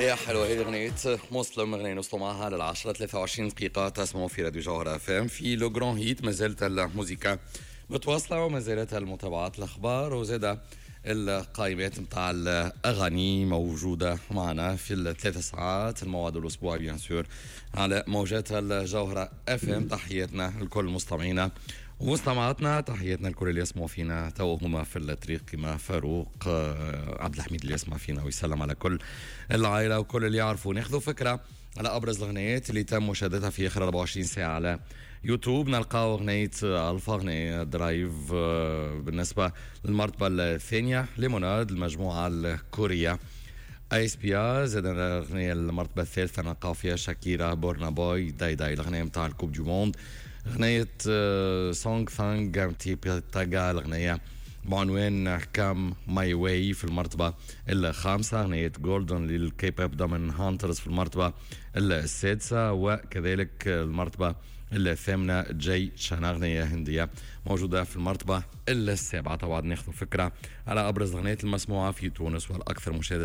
يا حلوة هذه أغنية مسلم، أغنية نوصلوا معها للعشرة 23 دقيقة تسمعوا في راديو جوهرة اف ام في لو جران هيت. ما زالت الموسيقى متواصلة وما زالت المتابعات الأخبار وزاد القائمات متاع الأغاني موجودة معنا في الثلاث ساعات الموعد الأسبوعي بيان سور على موجات الجوهرة اف ام. تحياتنا لكل مستمعينا ومستمعاتنا، تحياتنا لكل اللي يسمعوا فينا تو هما في الطريق كما فاروق عبد الحميد اللي يسمع فينا ويسلم على كل العائلة وكل اللي يعرفوا. ناخذوا فكرة على أبرز الأغنيات اللي تم مشاهدتها في آخر 24 ساعة على يوتيوب. نلقاو أغنية ألفا، أغنية درايف بالنسبة للمرتبة الثانية. ليموناد المجموعة الكورية. ايس بيا زاد الأغنية المرتبة الثالثة نلقاو فيها شاكيرا بورنا بوي داي داي الأغنية متاع الكوب دو موند. أغنية سونغ ثانغ تي بيتاغا الأغنية بعنوان كام ماي واي في المرتبة الخامسة. أغنية جولدن للكيباب دومين هانترز في المرتبة السادسة، وكذلك المرتبة الثامنة جاي شان أغنية هندية موجودة في المرتبة السابعة. طبعا ناخذ فكرة على أبرز الأغنيات المسموعة في تونس والأكثر مشاهدة